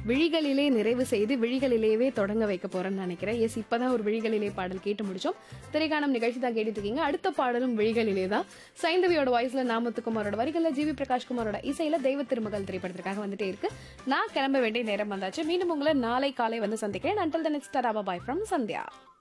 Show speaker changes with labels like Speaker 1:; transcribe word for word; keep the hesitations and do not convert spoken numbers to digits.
Speaker 1: விழிகளிலே நிறைவு செய்து விழிகளிலேயே தொடங்க வைக்க போறேன்னு நினைக்கிறேன். எஸ், இப்பதான் ஒரு விழிகளிலே பாடல் கேட்டு முடிச்சோம். திரைக்காணம் நிகழ்ச்சி தான் கேட்டுட்டு இருக்கீங்க. அடுத்த பாடலும் விழிகளிலே தான். சைந்தவியோட வாய்ஸ்ல நாமத்துக்குமாரோட வரிகள்ல ஜிவி பிரகாஷ்குமாரோட இசையில தெய்வ திருமகள் திரைப்படத்திற்காக வந்துட்டே இருக்கு. நான் கிளம்ப வேண்டிய நேரம் வந்தாச்சு. மீண்டும் உங்களை நாளை காலை வந்து சந்திக்கிறேன். Until the next tata bye from Sandhya.